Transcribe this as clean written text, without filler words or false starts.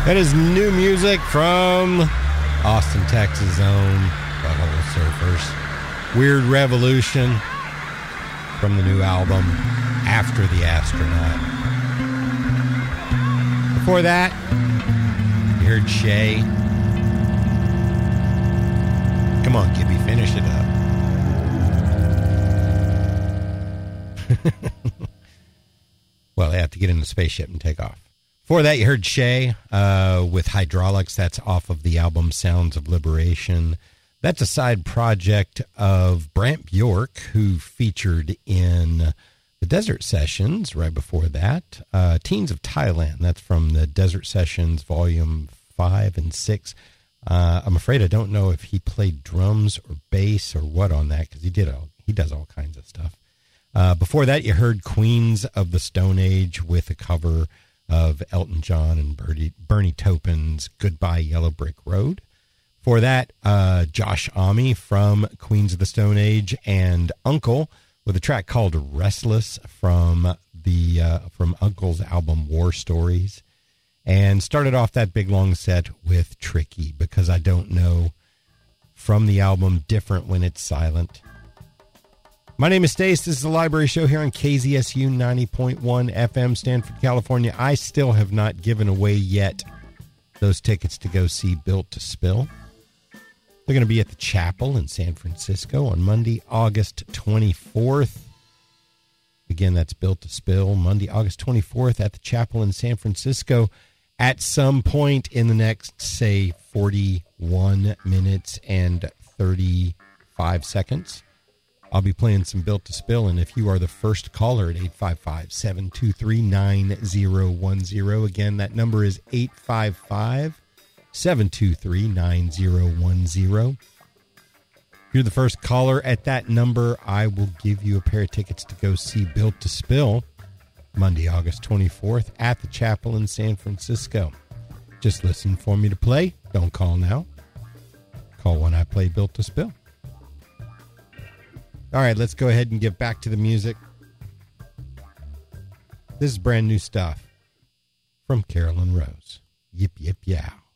That is new music from Austin, Texas' own Butthole Surfers. Weird Revolution from the new album After the Astronaut. Before that, you heard Shay. Come on, Gibby, finish it up. Well, they have to get in the spaceship and take off. Before that, you heard Shay with Hydraulics. That's off of the album Sounds of Liberation. That's a side project of Brant Bjork, who featured in the Desert Sessions right before that. Teens of Thailand. That's from the Desert Sessions Volume 5 and 6. I'm afraid I don't know if he played drums or bass or what on that, because he does all kinds of stuff. Before that, you heard Queens of the Stone Age with a cover of Elton John and Bernie Taupin's Goodbye Yellow Brick Road. For that, Josh Homme from Queens of the Stone Age and Uncle with a track called Restless from Uncle's album War Stories. And started off that big long set with Tricky, because I don't know, from the album Different When It's Silent. My name is Stace. This is the Library Show here on KZSU 90.1 FM, Stanford, California. I still have not given away yet those tickets to go see Built to Spill. They're going to be at the Chapel in San Francisco on Monday, August 24th. Again, that's Built to Spill, Monday, August 24th at the Chapel in San Francisco. At some point in the next, say, 41 minutes and 35 seconds, I'll be playing some Built to Spill, and if you are the first caller at 855-723-9010, again, that number is 855-723-9010. If you're the first caller at that number, I will give you a pair of tickets to go see Built to Spill Monday, August 24th at the Chapel in San Francisco. Just listen for me to play. Don't call now. Call when I play Built to Spill. All right, let's go ahead and get back to the music. This is brand new stuff from Carolyn Rose. Yip, yip, yow.